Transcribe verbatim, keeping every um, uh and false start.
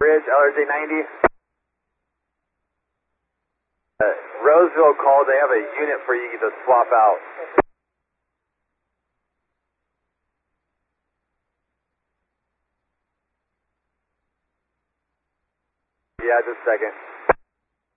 Bridge, L R J ninety. Uh, Roseville called, they have a unit for you to swap out. Yeah, just a second.